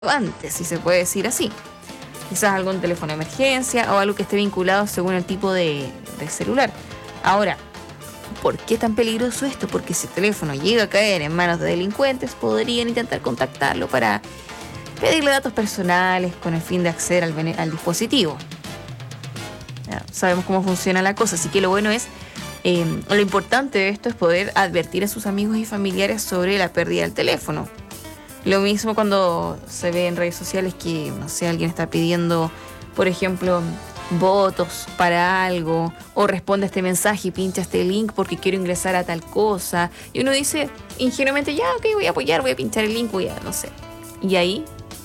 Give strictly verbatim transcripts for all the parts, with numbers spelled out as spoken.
antes, si se puede decir así. Quizás algún teléfono de emergencia o algo que esté vinculado según el tipo de, de celular. Ahora, ¿por qué es tan peligroso esto? Porque si el teléfono llega a caer en manos de delincuentes, podrían intentar contactarlo para pedirle datos personales con el fin de acceder al, al dispositivo. Ya sabemos cómo funciona la cosa, así que lo bueno es, eh, lo importante de esto es poder advertir a sus amigos y familiares sobre la pérdida del teléfono. Lo mismo cuando se ve en redes sociales que, no sé, alguien está pidiendo, por ejemplo, votos para algo, o responde a este mensaje y pincha este link porque quiero ingresar a tal cosa, y uno dice ingenuamente, ya, ok, voy a apoyar, voy a pinchar el link, voy a, no sé, y ahí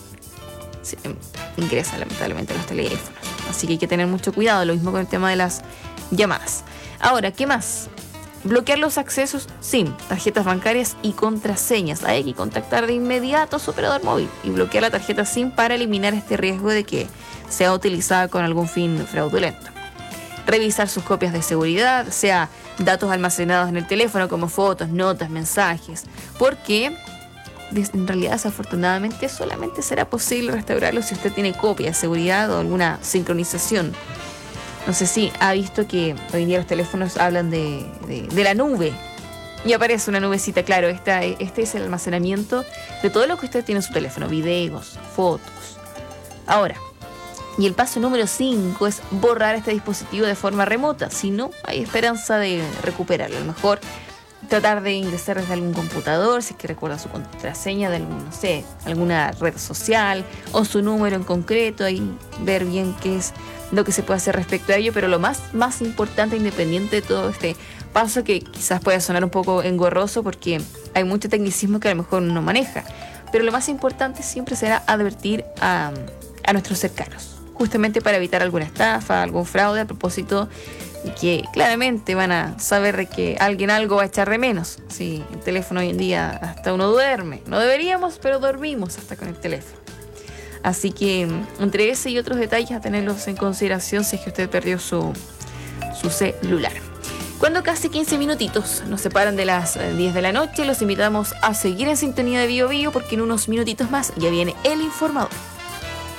se ingresa lamentablemente a los teléfonos, así que hay que tener mucho cuidado. Lo mismo con el tema de las llamadas. Ahora, ¿qué más? Bloquear los accesos SIM, tarjetas bancarias y contraseñas. Hay que contactar de inmediato a su operador móvil y bloquear la tarjeta SIM para eliminar este riesgo de que sea utilizada con algún fin fraudulento. Revisar sus copias de seguridad, sea datos almacenados en el teléfono como fotos, notas, mensajes, porque en realidad desafortunadamente solamente será posible restaurarlo si usted tiene copia de seguridad o alguna sincronización. No sé si ha visto que hoy en día los teléfonos hablan de, de, de la nube y aparece una nubecita, claro, esta, este es el almacenamiento de todo lo que usted tiene en su teléfono, videos, fotos. Ahora, y el paso número cinco es borrar este dispositivo de forma remota, si no hay esperanza de recuperarlo. A lo mejor tratar de ingresar desde algún computador, si es que recuerda su contraseña de algún, no sé, alguna red social o su número en concreto, ahí ver bien qué es lo que se puede hacer respecto a ello, pero lo más, más importante, independiente de todo este paso, que quizás pueda sonar un poco engorroso porque hay mucho tecnicismo que a lo mejor no maneja, pero lo más importante siempre será advertir a, a nuestros cercanos, justamente para evitar alguna estafa, algún fraude, a propósito que claramente van a saber de que alguien algo va a echar de menos. Sí, el teléfono hoy en día hasta uno duerme, no deberíamos, pero dormimos hasta con el teléfono. Así que entre ese y otros detalles a tenerlos en consideración si es que usted perdió su, su celular. Cuando casi quince minutitos nos separan de las diez de la noche, los invitamos a seguir en sintonía de Bio Bio porque en unos minutitos más ya viene el informador.